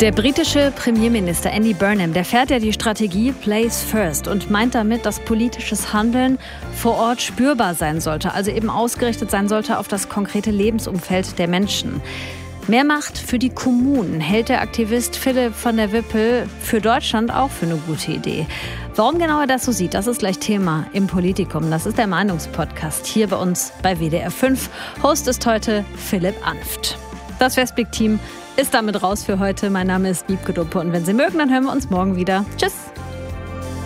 Der britische Premierminister Andy Burnham, der fährt ja die Strategie Place First und meint damit, dass politisches Handeln vor Ort spürbar sein sollte, also eben ausgerichtet sein sollte auf das konkrete Lebensumfeld der Menschen. Mehr Macht für die Kommunen hält der Aktivist Philipp von der Wippel für Deutschland auch für eine gute Idee. Warum genau er das so sieht, das ist gleich Thema im Politikum. Das ist der Meinungspodcast hier bei uns bei WDR 5. Host ist heute Philipp Anft. Das Westblick-Team ist damit raus für heute. Mein Name ist Wiebke Duppe und wenn Sie mögen, dann hören wir uns morgen wieder. Tschüss!